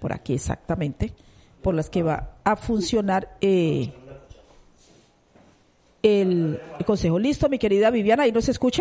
por aquí exactamente, por las que va a funcionar el consejo. ¿Listo, mi querida Viviana? ¿Ahí nos escucha?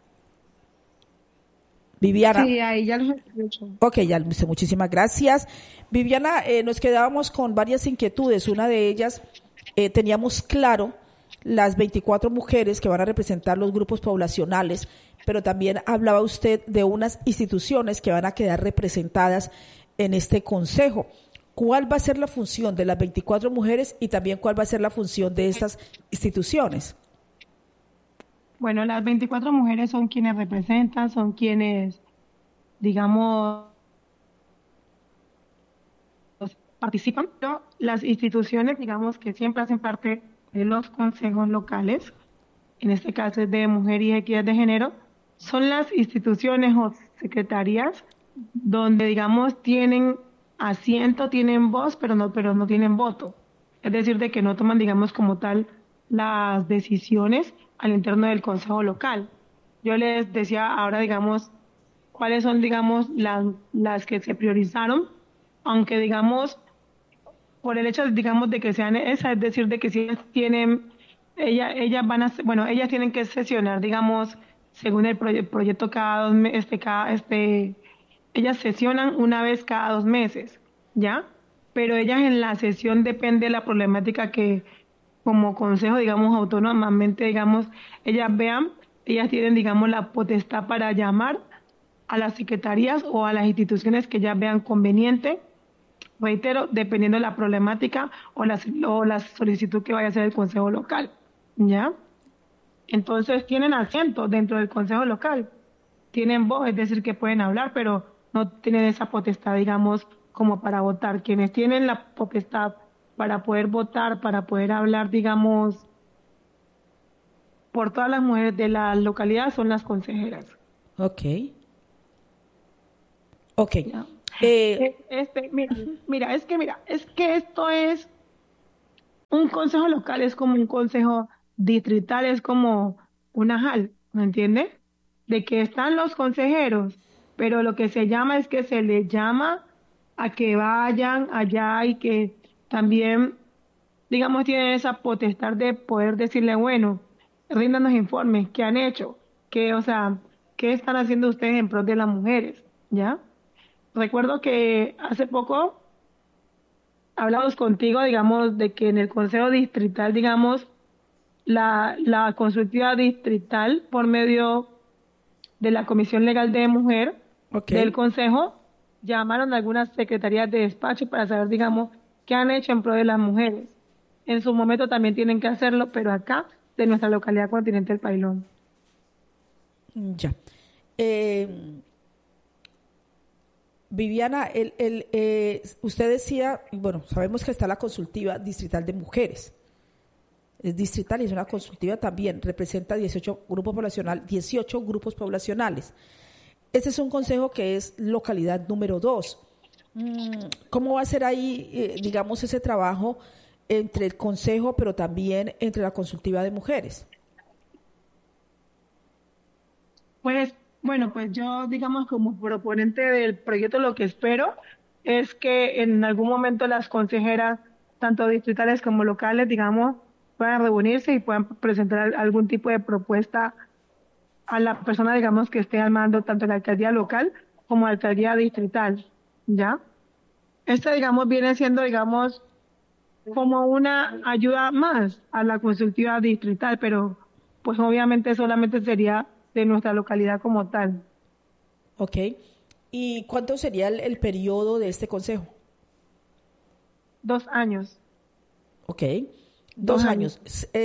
Viviana. Sí, ahí ya los escucho. Ok, ya, muchísimas gracias. Viviana, nos quedábamos con varias inquietudes. Una de ellas, teníamos claro las 24 mujeres que van a representar los grupos poblacionales, pero también hablaba usted de unas instituciones que van a quedar representadas en este consejo. ¿Cuál va a ser la función de las 24 mujeres y también cuál va a ser la función de estas instituciones? Bueno, las 24 mujeres son quienes representan, son quienes, digamos, participan. Pero las instituciones, digamos, que siempre hacen parte de los consejos locales, en este caso es de Mujer y Equidad de Género, son las instituciones o secretarías donde, digamos, tienen asiento, tienen voz, pero no tienen voto. Es decir, de que no toman, digamos, como tal las decisiones al interno del consejo local. Yo les decía ahora, digamos, cuáles son, digamos, las que se priorizaron, aunque, digamos, por el hecho, digamos, de que sean esas, es decir, de que si ellas tienen, ellas van a, bueno, ellas tienen que sesionar, digamos, según el proyecto cada dos meses, ellas sesionan una vez cada 2 meses, ¿ya? Pero ellas en la sesión depende de la problemática que como consejo, digamos, autónomamente, digamos, ellas vean, ellas tienen, digamos, la potestad para llamar a las secretarías o a las instituciones que ellas vean conveniente, reitero, dependiendo de la problemática o la solicitud que vaya a hacer el consejo local, ¿ya? Entonces tienen asiento dentro del consejo local, tienen voz, es decir, que pueden hablar, pero no tienen esa potestad, digamos, como para votar. Quienes tienen la potestad para poder votar, para poder hablar, digamos, por todas las mujeres de la localidad son las consejeras. Ok, ok. ¿Ya? Eh, Es que esto es un consejo local, es como un consejo distrital, es como una JAL, ¿me entiende? De que están los consejeros, pero lo que se llama es que se les llama a que vayan allá y que también, digamos, tienen esa potestad de poder decirle, bueno, ríndanos informes, ¿qué han hecho? ¿Qué, o sea, qué están haciendo ustedes en pro de las mujeres? ¿Ya? Recuerdo que hace poco hablamos contigo, digamos, de que en el Consejo Distrital, digamos, la consultiva distrital por medio de la Comisión Legal de Mujer ok. del Consejo llamaron a algunas secretarías de despacho para saber, digamos, qué han hecho en pro de las mujeres. En su momento también tienen que hacerlo, pero acá, de nuestra localidad Continente del Pailón. Ya. Eh, Viviana, usted decía, bueno, sabemos que está la consultiva distrital de mujeres. Es distrital y es una consultiva también, representa 18 grupos poblacionales. Este es un consejo que es localidad número 2. ¿Cómo va a ser ahí, digamos, ese trabajo entre el consejo, pero también entre la consultiva de mujeres? Pues, bueno, pues yo, digamos, como proponente del proyecto, lo que espero es que en algún momento las consejeras, tanto distritales como locales, digamos, puedan reunirse y puedan presentar algún tipo de propuesta a la persona, digamos, que esté al mando tanto de la alcaldía local como la alcaldía distrital, ¿ya? Esta, digamos, viene siendo, digamos, como una ayuda más a la consultiva distrital, pero pues obviamente solamente sería de nuestra localidad como tal. ¿Ok? ¿Y cuánto sería el periodo de este consejo? 2 años, ¿Ok? dos Dos años. años.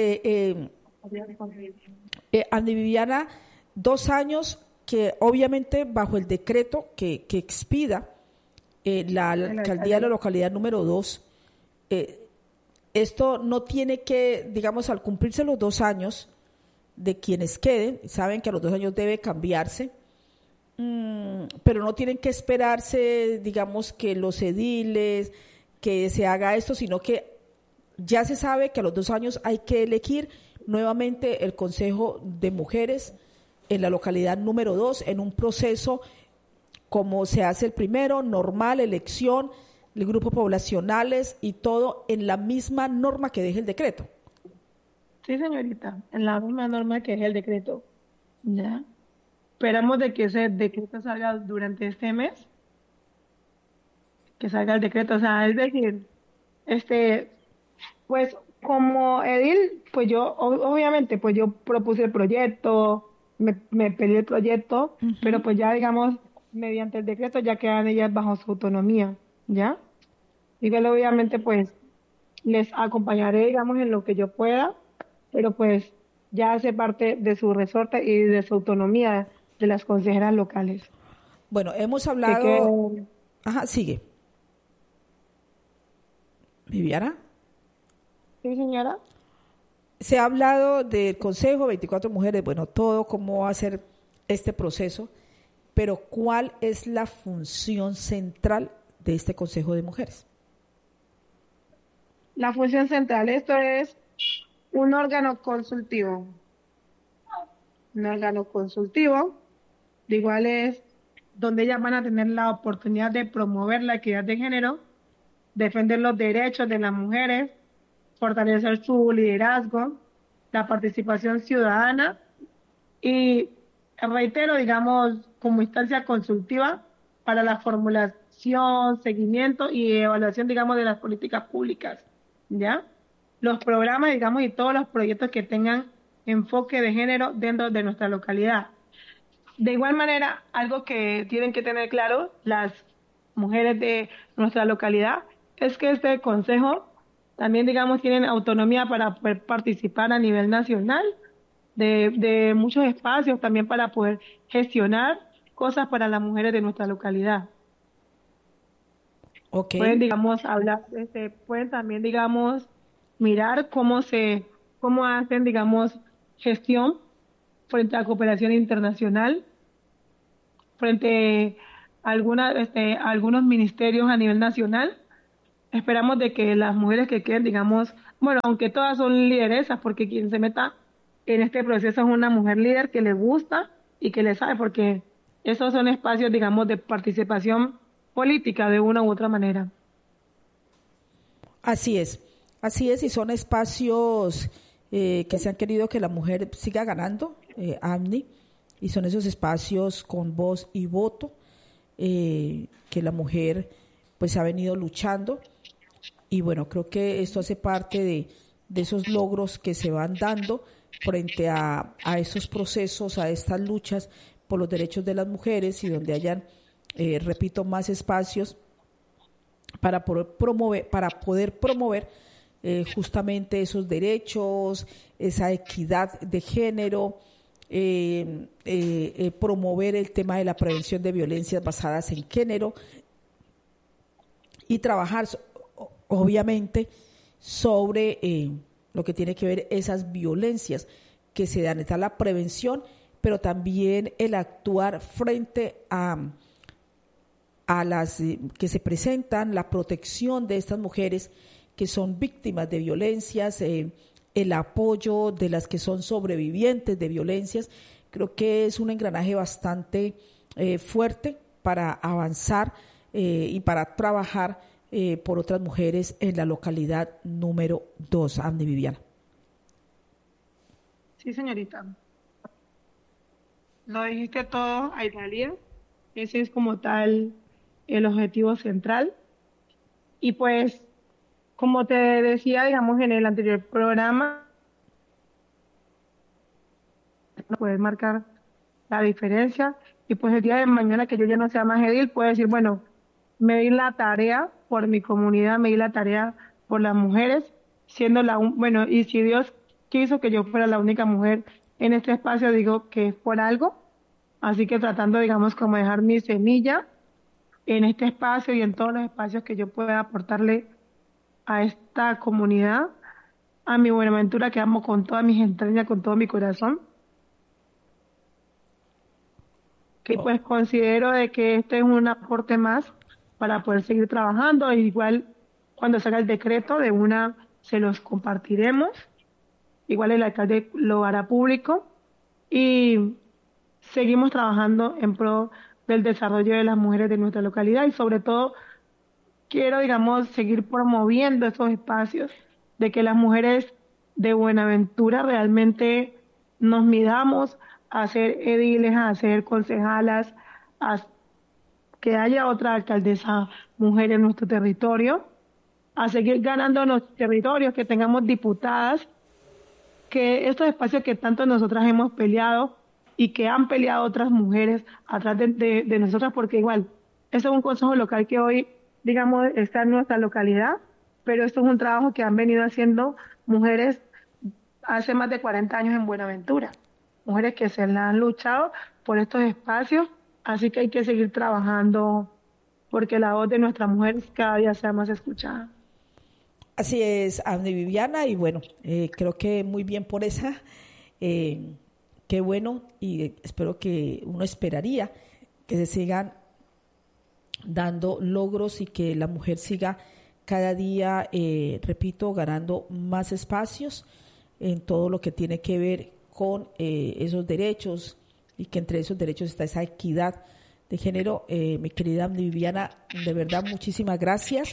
Andy Viviana, 2 años que obviamente bajo el decreto que expida la El alcaldía de la alcalde. localidad número 2, esto no tiene que, digamos, al cumplirse los 2 años de quienes queden, saben que a los 2 años debe cambiarse, pero no tienen que esperarse, digamos, que los ediles, que se haga esto, sino que ya se sabe que a los 2 años hay que elegir nuevamente el Consejo de Mujeres en la localidad número 2 en un proceso como se hace el primero, normal, elección el grupo poblacionales y todo en la misma norma que deje el decreto. Sí, señorita, en la misma norma que es el decreto. ¿Ya? Esperamos de que ese decreto salga durante este mes, que salga el decreto, o sea, es decir, este, pues como edil, pues yo, obviamente, pues yo propuse el proyecto, me pedí el proyecto, pero pues ya digamos, mediante el decreto ya quedan ellas bajo su autonomía, ¿ya? Igual obviamente pues les acompañaré, digamos, en lo que yo pueda, pero pues ya hace parte de su resorte y de su autonomía de las consejeras locales. Bueno, hemos Que, hablado, ajá, sigue, Viviana. sí, señora. Se ha hablado del Consejo, 24 mujeres, bueno, todo cómo va a ser este proceso, pero ¿cuál es la función central de este Consejo de Mujeres? La función central, esto es un órgano consultivo. Un órgano consultivo, de igual es donde ellas van a tener la oportunidad de promover la equidad de género, defender los derechos de las mujeres, fortalecer su liderazgo, la participación ciudadana y reitero, digamos, como instancia consultiva para la formulación, seguimiento y evaluación, digamos, de las políticas públicas, ¿ya? Los programas, digamos, y todos los proyectos que tengan enfoque de género dentro de nuestra localidad. De igual manera, algo que tienen que tener claro las mujeres de nuestra localidad es que este consejo también, digamos, tienen autonomía para poder participar a nivel nacional de muchos espacios también para poder gestionar cosas para las mujeres de nuestra localidad. Ok, Pueden, digamos, hablar, pueden también, digamos, mirar cómo hacen, digamos, gestión frente a cooperación internacional, frente a algunos ministerios a nivel nacional. Esperamos de que las mujeres que queden, digamos, bueno, aunque todas son lideresas, porque quien se meta en este proceso es una mujer líder que le gusta y que le sabe, porque esos son espacios, digamos, de participación política de una u otra manera. así es, así es, y son espacios que se han querido que la mujer siga ganando, AMNI, y son esos espacios con voz y voto que la mujer pues ha venido luchando. Y bueno, creo que esto hace parte de esos logros que se van dando frente a esos procesos, a estas luchas por los derechos de las mujeres y donde hayan, repito, más espacios para poder promover justamente esos derechos, esa equidad de género, promover el tema de la prevención de violencias basadas en género y trabajar obviamente sobre lo que tiene que ver esas violencias que se dan. Está la prevención, pero también el actuar frente a las que se presentan, la protección de estas mujeres que son víctimas de violencias, el apoyo de las que son sobrevivientes de violencias. Creo que es un engranaje bastante fuerte para avanzar y para trabajar por otras mujeres en la localidad número 2, Amni Viviana. Sí, señorita. Lo dijiste todo, Aidalia. Ese es como tal el objetivo central. Y pues, como te decía, digamos, en el anterior programa, puedes marcar la diferencia. Y pues el día de mañana que yo ya no sea más edil, puedo decir, bueno, me di la tarea por mi comunidad, me di la tarea por las mujeres, siendo bueno, y si Dios quiso que yo fuera la única mujer en este espacio, digo que es por algo. Así que tratando, digamos, como dejar mi semilla en este espacio y en todos los espacios que yo pueda aportarle a esta comunidad, a mi Buenaventura que amo con todas mis entrañas, con todo mi corazón, que Oh, pues considero de que este es un aporte más para poder seguir trabajando. E igual cuando salga el decreto de una se los compartiremos, igual el alcalde lo hará público y seguimos trabajando en pro del desarrollo de las mujeres de nuestra localidad y sobre todo quiero, digamos, seguir promoviendo esos espacios de que las mujeres de Buenaventura realmente nos midamos a ser ediles, a ser concejalas, a que haya otra alcaldesa mujer en nuestro territorio, a seguir ganando los territorios, que tengamos diputadas, que estos espacios que tanto nosotras hemos peleado y que han peleado otras mujeres atrás de nosotras, porque igual, eso es un consejo local que hoy, digamos, está en nuestra localidad, pero esto es un trabajo que han venido haciendo mujeres hace más de 40 años en Buenaventura, mujeres que se la han luchado por estos espacios, así que hay que seguir trabajando porque la voz de nuestras mujeres cada día sea más escuchada. Así es, Andy Viviana, y bueno, creo que muy bien por esa. eh, Qué bueno, y espero que uno esperaría que se sigan dando logros y que la mujer siga cada día, repito, ganando más espacios en todo lo que tiene que ver con esos derechos, y que entre esos derechos está esa equidad de género. Mi querida Viviana, de verdad, muchísimas gracias.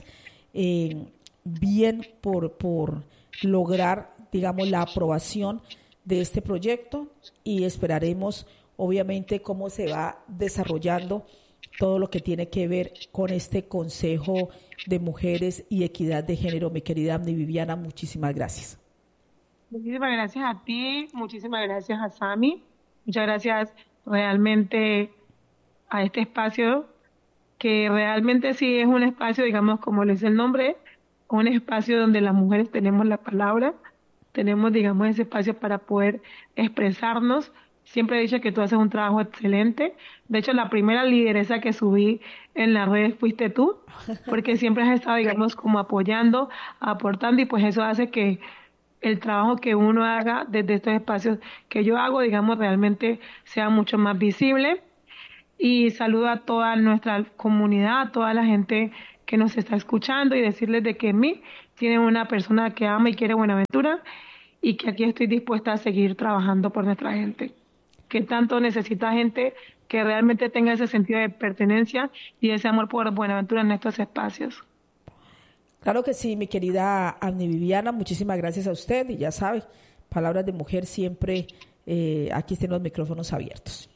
Bien por lograr, digamos, la aprobación de este proyecto, y esperaremos, obviamente, cómo se va desarrollando todo lo que tiene que ver con este Consejo de Mujeres y Equidad de Género. Mi querida Amni Viviana, muchísimas gracias. Muchísimas gracias a ti, muchísimas gracias a Sami, muchas gracias realmente a este espacio, que realmente sí es un espacio, digamos, como le dice el nombre, un espacio donde las mujeres tenemos la palabra, tenemos, digamos, ese espacio para poder expresarnos. Siempre he dicho que tú haces un trabajo excelente. De hecho, la primera lideresa que subí en las redes fuiste tú, porque siempre has estado, digamos, como apoyando, aportando, y pues eso hace que el trabajo que uno haga desde estos espacios que yo hago, digamos, realmente sea mucho más visible. Y saludo a toda nuestra comunidad, a toda la gente que nos está escuchando, y decirles de que en mí tienen una persona que ama y quiere Buenaventura, y que aquí estoy dispuesta a seguir trabajando por nuestra gente, que tanto necesita gente que realmente tenga ese sentido de pertenencia y ese amor por Buenaventura en estos espacios. Claro que sí, mi querida Amni Viviana, muchísimas gracias a usted, y ya sabe, palabras de mujer siempre, aquí estén los micrófonos abiertos.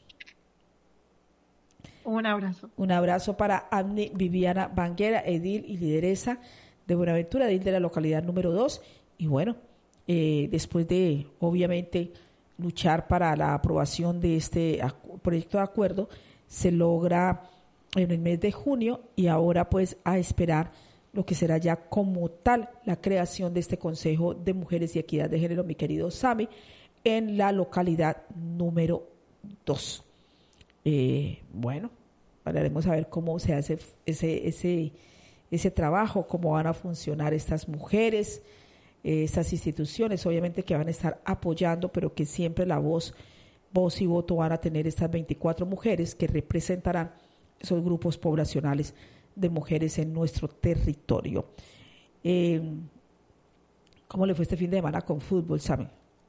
Un abrazo. Un abrazo para Amni Viviana Banguera, edil y lideresa de Buenaventura, edil de la localidad número 2. Y bueno, después de, obviamente, luchar para la aprobación de este proyecto de acuerdo, se logra en el mes de junio, y ahora pues a esperar lo que será ya como tal la creación de este Consejo de Mujeres y Equidad de Género, mi querido Sami, en la localidad número 2. Bueno, hablaremos a ver cómo se hace ese trabajo, cómo van a funcionar estas mujeres, estas instituciones, obviamente, que van a estar apoyando, pero que siempre la voz y voto van a tener estas 24 mujeres que representarán esos grupos poblacionales de mujeres en nuestro territorio. ¿Cómo le fue este fin de semana con fútbol, Sami?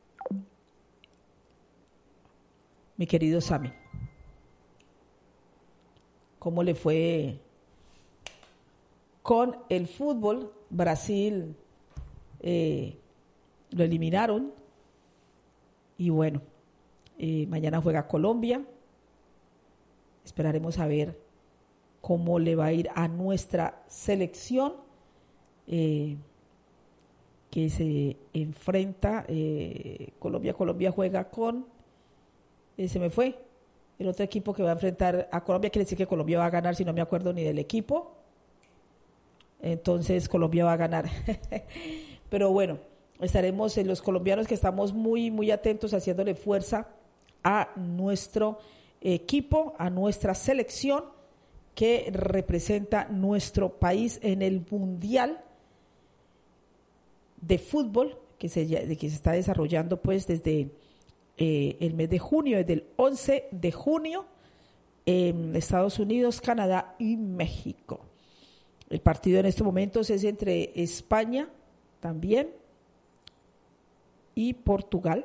Mi querido Sami, ¿cómo le fue con el fútbol? Brasil lo eliminaron, y bueno, mañana juega Colombia. Esperaremos a ver cómo le va a ir a nuestra selección, que se enfrenta, Colombia juega con, se me fue, el otro equipo que va a enfrentar a Colombia. Quiere decir que Colombia va a ganar, si no me acuerdo ni del equipo. Entonces Colombia va a ganar. Pero bueno, estaremos los colombianos, que estamos muy, muy atentos, haciéndole fuerza a nuestro equipo, a nuestra selección, que representa nuestro país en el Mundial de Fútbol que se está desarrollando pues desde el mes de junio, desde el 11 de junio, en Estados Unidos, Canadá y México. El partido en estos momentos es entre España también y Portugal.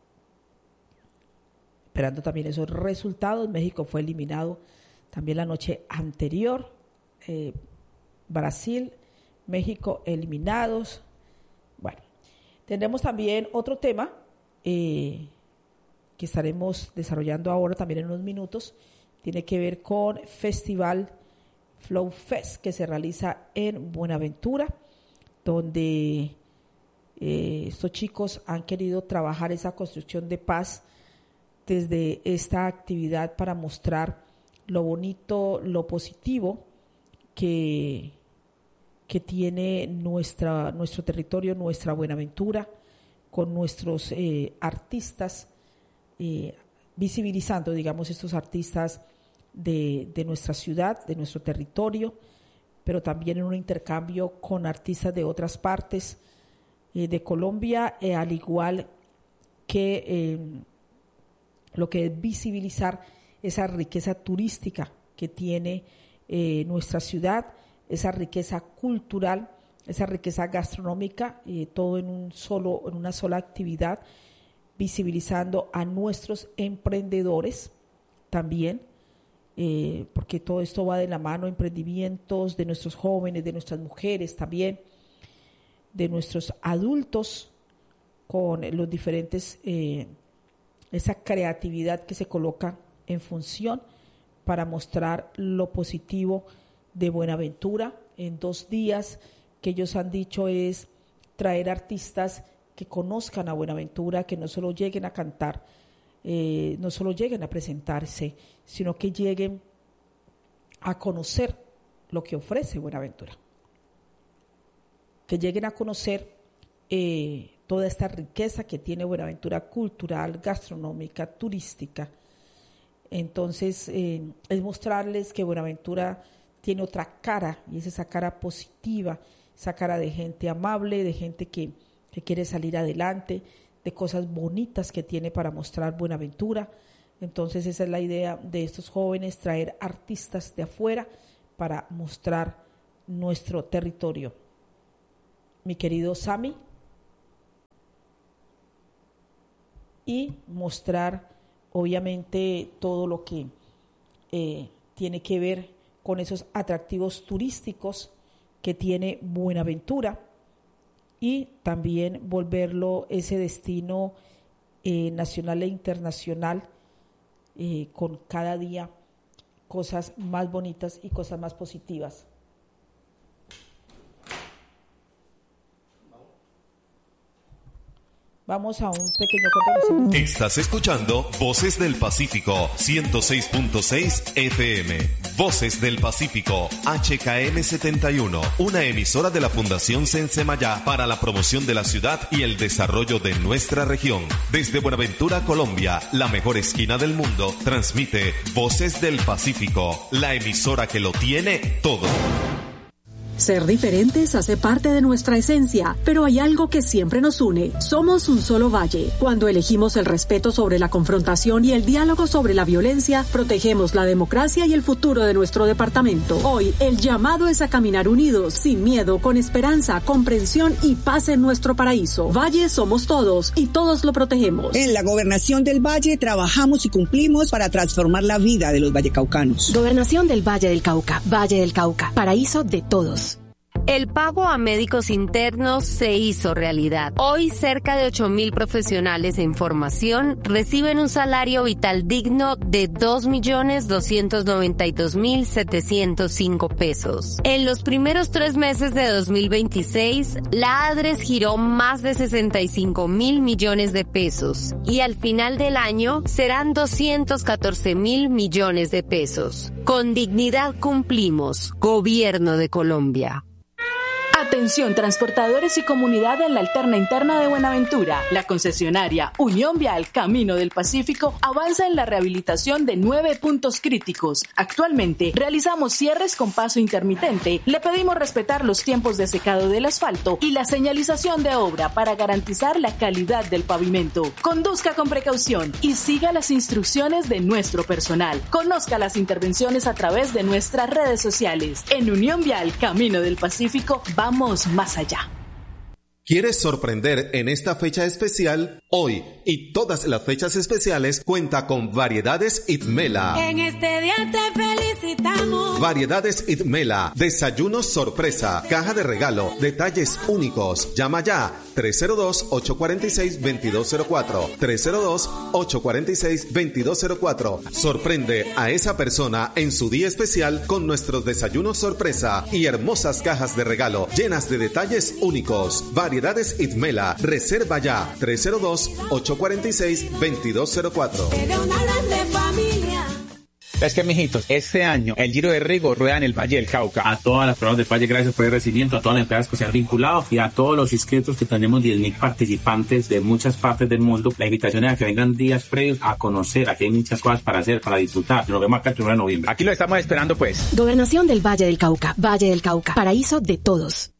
Esperando también esos resultados. México fue eliminado también la noche anterior Brasil, México eliminados. Bueno, tendremos también otro tema que estaremos desarrollando ahora también en unos minutos. Tiene que ver con Festival Flow Fest, que se realiza en Buenaventura, donde estos chicos han querido trabajar esa construcción de paz desde esta actividad para mostrar lo bonito, lo positivo que tiene nuestro territorio, nuestra Buenaventura, con nuestros artistas, visibilizando, digamos, estos artistas de nuestra ciudad, de nuestro territorio, pero también en un intercambio con artistas de otras partes de Colombia, al igual que lo que es visibilizar esa riqueza turística que tiene nuestra ciudad, esa riqueza cultural, esa riqueza gastronómica, todo en una sola actividad, visibilizando a nuestros emprendedores también, porque todo esto va de la mano, emprendimientos de nuestros jóvenes, de nuestras mujeres también, de nuestros adultos, con los diferentes, esa creatividad que se coloca en función para mostrar lo positivo de Buenaventura. En 2 días que ellos han dicho es traer artistas que conozcan a Buenaventura, que no solo lleguen a cantar, no solo lleguen a presentarse, sino que lleguen a conocer lo que ofrece Buenaventura, que lleguen a conocer toda esta riqueza que tiene Buenaventura cultural, gastronómica, turística. Entonces, es mostrarles que Buenaventura tiene otra cara, y es esa cara positiva, esa cara de gente amable, de gente que quiere salir adelante, de cosas bonitas que tiene para mostrar Buenaventura. Entonces, esa es la idea de estos jóvenes, traer artistas de afuera para mostrar nuestro territorio. Mi querido Sammy, y mostrar obviamente todo lo que tiene que ver con esos atractivos turísticos que tiene Buenaventura, y también volverlo ese destino nacional e internacional, con cada día cosas más bonitas y cosas más positivas. Vamos a un pequeño corte. Estás escuchando Voces del Pacífico 106.6 FM. Voces del Pacífico HKM 71, una emisora de la Fundación Sensemayá para la promoción de la ciudad y el desarrollo de nuestra región. Desde Buenaventura, Colombia, la mejor esquina del mundo, transmite Voces del Pacífico, la emisora que lo tiene todo. Ser diferentes hace parte de nuestra esencia, pero hay algo que siempre nos une. Somos un solo valle. Cuando elegimos el respeto sobre la confrontación y el diálogo sobre la violencia, protegemos la democracia y el futuro de nuestro departamento. Hoy, el llamado es a caminar unidos, sin miedo, con esperanza, comprensión y paz en nuestro paraíso. Valle somos todos y todos lo protegemos. En la Gobernación del Valle trabajamos y cumplimos para transformar la vida de los vallecaucanos. Gobernación del Valle del Cauca, Valle del Cauca, paraíso de todos. El pago a médicos internos se hizo realidad. Hoy cerca de 8.000 profesionales en formación reciben un salario vital digno de 2.292.705 pesos. En los primeros 3 meses de 2026, la ADRES giró más de 65.000 millones de pesos y al final del año serán 214.000 millones de pesos. Con dignidad cumplimos. Gobierno de Colombia. Atención transportadores y comunidad en la alterna interna de Buenaventura. La concesionaria Unión Vial Camino del Pacífico avanza en la rehabilitación de 9 puntos críticos. Actualmente realizamos cierres con paso intermitente. Le pedimos respetar los tiempos de secado del asfalto y la señalización de obra para garantizar la calidad del pavimento. Conduzca con precaución y siga las instrucciones de nuestro personal. Conozca las intervenciones a través de nuestras redes sociales. En Unión Vial Camino del Pacífico vamos más allá. ¿Quieres sorprender en esta fecha especial? Hoy y todas las fechas especiales cuenta con Variedades Itmela. En este día te felicitamos. Variedades Itmela, desayuno sorpresa, caja de regalo, detalles únicos. Llama ya 302-846-2204. 302-846-2204. Sorprende a esa persona en su día especial con nuestros desayunos sorpresa y hermosas cajas de regalo llenas de detalles únicos. Variedades Itmela, reserva ya 302-846-2204. Es que, mijitos, este año el Giro de Rigo rueda en el Valle del Cauca. A todas las personas del Valle, gracias por el recibimiento, a todas las empresas que se han vinculado y a todos los inscritos, que tenemos 10.000 participantes de muchas partes del mundo. La invitación es a que vengan días previos a conocer. Aquí hay muchas cosas para hacer, para disfrutar. Nos vemos acá el 1 de noviembre. Aquí lo estamos esperando, pues. Gobernación del Valle del Cauca. Valle del Cauca. Paraíso de todos.